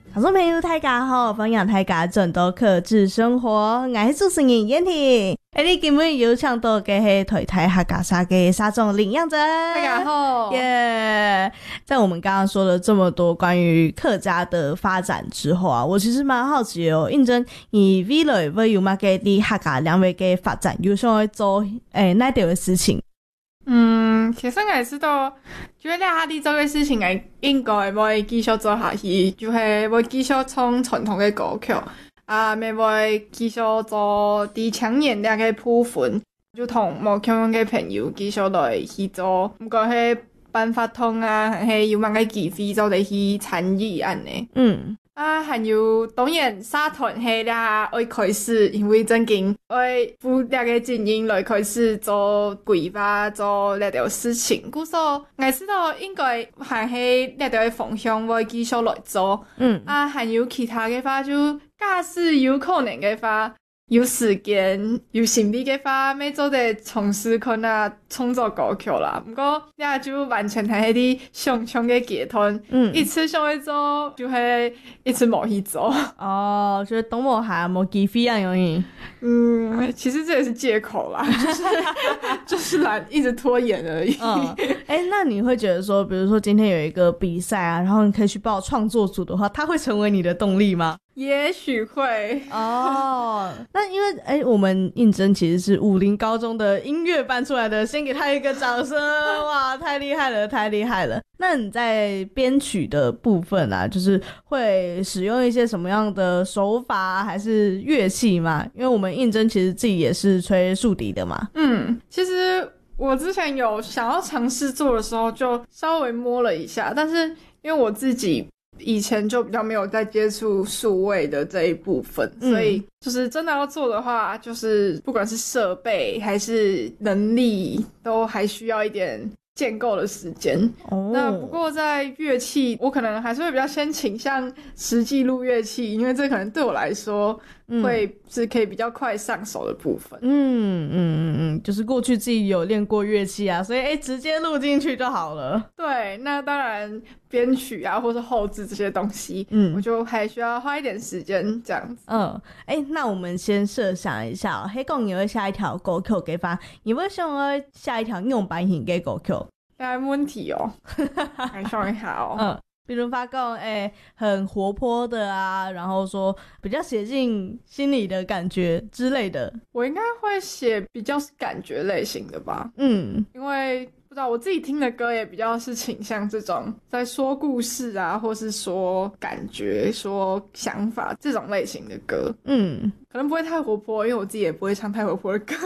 听众朋友大家好，欢迎大家转到客制生活，我是主持人燕婷。你今日有请到的是台台客家沙的沙总林样珍， 大家好耶！在我们刚刚说了这么多关于客家的发展之后啊，我其实蛮好奇哦，认真你未来会有乜嘅啲客家兩位嘅發展，有想要做哪條嘅事情？ 其實我知道，就係下啲做嘅事情，我應該會繼續做下去，就係會繼續唱傳統嘅歌曲，咪會繼續做啲搶演啲嘅部分，就同冇腔嘅朋友繼續來去做，唔過係辦法通啊，係有乜嘅機會就嚟去參與安尼。還有當然社團係啦，我開始因為正經我負責嘅經營來開始做規劃做呢條事情，故所我知道應該還係呢條嘅方向會繼續來做。還有其他嘅話就假使有可能嘅話，有時間有心力嘅話，咪做啲從事可能創作歌曲啦。不過呢就完全係啲想象嘅階段，一次想去做就係一次冇去做。 哦，就是等我還冇機會啊，容易。 其實這也是借口啦，就是懶，一直拖延而已。 那你會覺得說，比如說今天有一個比賽啊，然後你可以去報創作組的話，它會成為你的動力嗎？ 也許會哦。那因為我們應徵其實是武林高中的音樂班出來的，先給他一個掌聲。哇，太厲害了，太厲害了。那你在編曲的部分啊，就是會使用一些什麼樣的手法還是樂器嗎？因為我們應徵其實自己也是吹豎笛的嘛。 其實我之前有想要嘗試做的時候就稍微摸了一下，但是因為我自己以前就比較沒有在接觸數位的這一部分，所以就是真的要做的話，就是不管是設備還是能力都還需要一點建構的時間。那不過在樂器我可能還是會比較先傾向實際錄樂器，因為這可能對我來說會是可以比較快上手的部分。 就是過去自己有練過樂器啊，所以直接錄進去就好了。 對，那當然編曲啊或是後製這些東西我就還需要花一點時間這樣子。 那我們先設想一下黑公你會下一條歌曲給發，你會想要下一條用版型嘅歌曲？ 沒問題哦。來想一下哦。 比如發講很活潑的啊，然後說比較寫進心裡的感覺之類的。 我應該會寫比較是感覺類型的吧。因為不知道我自己聽的歌也比較是傾向這種在說故事啊，或是說感覺說想法這種類型的歌。可能不會太活潑，因為我自己也不會唱太活潑的歌。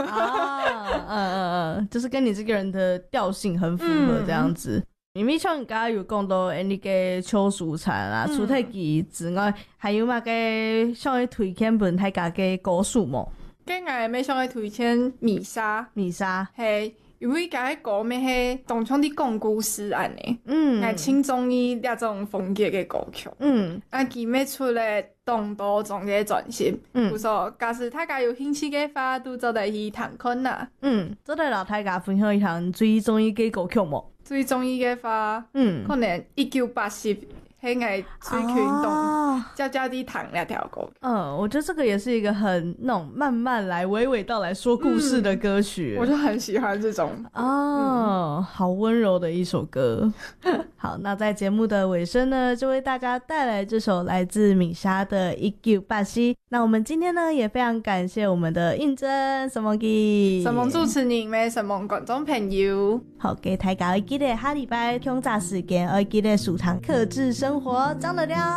就是跟你這個人的調性很符合這樣子。因為像你剛剛有講到你嘅秋樹蟬啊、除體機之外，還有乜嘅想要推薦本大家嘅歌曲嗎？ 跟我咪想要推薦米莎，係因為佢歌咪係當場啲講故事安尼，我輕中意呢種風格嘅歌曲。佢咪出嚟當多種嘅專輯，故所假使大家有興趣嘅話，都做得去聽看啦。 做得老大家分享一下最中意嘅歌曲嗎？ 最中意嘅話，可能1980係我最群動悄悄地彈那條歌。 我覺得這個也是一個很那種慢慢來娓娓道來說故事的歌曲。 我就很喜歡這種好溫柔的一首歌。好，那在節目的尾聲呢，就為大家帶來這首來自米莎的1980。那我們今天呢也非常感謝我們的應徵沈夢基、 沈夢主持人咩沈夢觀眾朋友。 好，給大家記得下禮拜空雜時間，要記得收藏客製生活，張得了。